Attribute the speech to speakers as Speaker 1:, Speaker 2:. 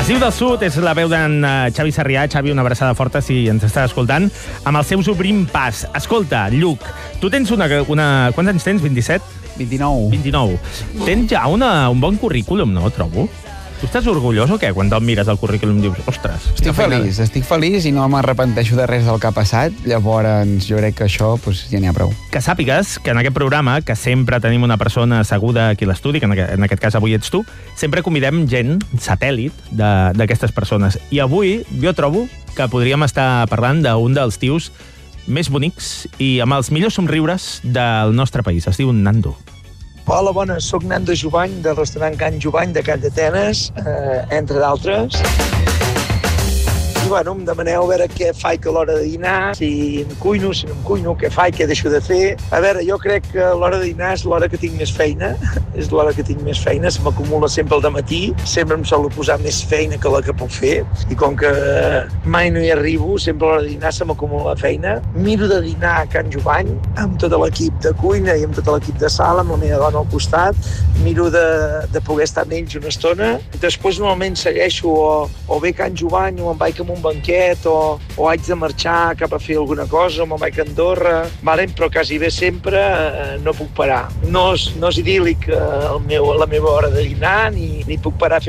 Speaker 1: Es diu del Sud, és la veu d'en Xavi Sarrià. Xavi, una abraçada forta si ens estàs escoltant. Amb el seu Obrim Pas. Escolta, Lluc, tu tens una... Quants anys tens? 27?
Speaker 2: 29.
Speaker 1: 29. Tens ja un bon currículum, no, trobo? Tu estàs orgullós o què? Quan te'l mires al currículum dius, ostres...
Speaker 2: Estic feliç i no m'arrepenteixo de res del que ha passat. Llavors jo crec que això ja n'hi ha prou.
Speaker 1: Que sàpigues que en aquest programa, que sempre tenim una persona asseguda aquí a l'estudi, que en aquest cas avui ets tu, sempre convidem gent satèl·lit d'aquestes persones. I avui jo trobo que podríem estar parlant d'un dels tios més bonics i amb els millors somriures del nostre país. Es diu Nando.
Speaker 3: Hola, bones. Soc Nando Jubany, del restaurant Can Jubany de Call d'Atenes, entre d'altres. I, bueno, em demaneu a veure què faig a l'hora de dinar, si em cuino, si no em cuino, què faig, què deixo de fer. A veure, jo crec que l'hora de dinar és l'hora que tinc més feina, és l'hora que tinc més feina, se m'acumula sempre al dematí, sempre em solo posar més feina que la que puc fer, i com que mai no hi arribo, sempre a l'hora de dinar se m'acumula feina. Miro de dinar a Can Jubany, amb tot l'equip de cuina i amb tot l'equip de sala, amb la meva dona al costat, miro de poder estar amb ells una estona. Després normalment segueixo o bé Can Jubany o em vaig amb un banquet o haig de marxar cap a fer alguna cosa o me'n vaig a Andorra, però quasi bé sempre no puc parar. No és idíl·lic la meva hora de dinar ni puc parar a fer